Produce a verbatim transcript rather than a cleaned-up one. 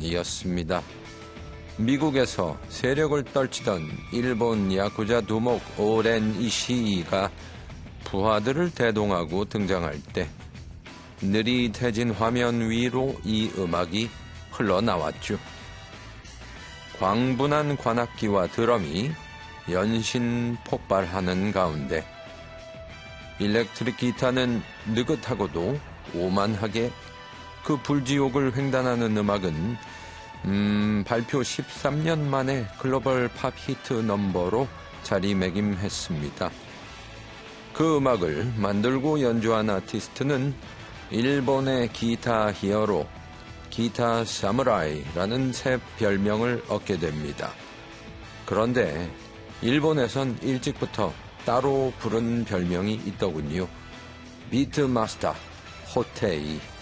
때문이었습니다. 미국에서 세력을 떨치던 일본 야쿠자 두목 오렌 이시이가 부하들을 대동하고 등장할 때 느릿해진 화면 위로 이 음악이 흘러나왔죠. 광분한 관악기와 드럼이 연신 폭발하는 가운데 일렉트릭 기타는 느긋하고도 오만하게 그 불지옥을 횡단하는 음악은 음, 발표 십삼 년 만에 글로벌 팝 히트 넘버로 자리매김했습니다. 그 음악을 만들고 연주한 아티스트는 일본의 기타 히어로, 기타 사무라이라는 새 별명을 얻게 됩니다. 그런데 일본에선 일찍부터 따로 부른 별명이 있더군요. 비트 마스터 호테이.